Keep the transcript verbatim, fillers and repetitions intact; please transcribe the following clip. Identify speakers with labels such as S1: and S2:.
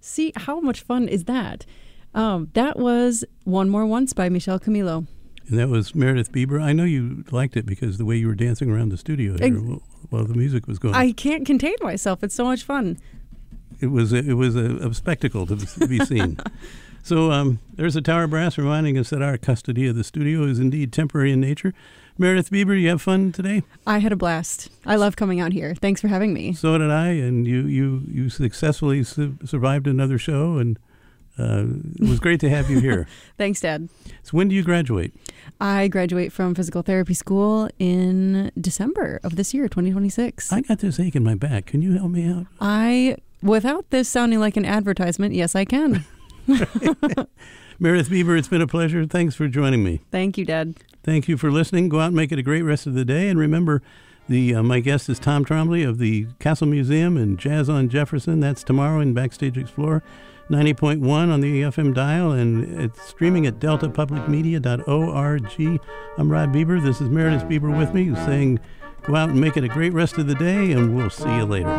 S1: See, how much fun is that? Um, that was One More Once by Michel Camilo.
S2: And that was Meredith Bieber. I know you liked it because the way you were dancing around the studio here
S1: I,
S2: while the music was going.
S1: I can't contain myself. It's so much fun.
S2: It was a, it was a, a spectacle to be seen. So um, there's a tower brass reminding us that our custody of the studio is indeed temporary in nature. Meredith Bieber, you have fun today?
S1: I had a blast. I love coming out here. Thanks for having me.
S2: So did I, and you you, you successfully su- survived another show, and uh, it was great to have you here.
S1: Thanks, Dad.
S2: So when do you graduate?
S1: I graduate from physical therapy school in December of this year, twenty twenty-six.
S2: I got this ache in my back. Can you help me out?
S1: I, without this sounding like an advertisement, yes, I can.
S2: Meredith Bieber, it's been a pleasure. Thanks for joining me.
S1: Thank you, Dad.
S2: Thank you for listening. Go out and make it a great rest of the day. And remember, the uh, my guest is Tom Trombley of the Castle Museum and Jazz on Jefferson. That's tomorrow in Backstage Explorer, ninety point one on the F M dial, and it's streaming at delta public media dot org. I'm Rod Bieber. This is Meredith Bieber with me, saying go out and make it a great rest of the day, and we'll see you later.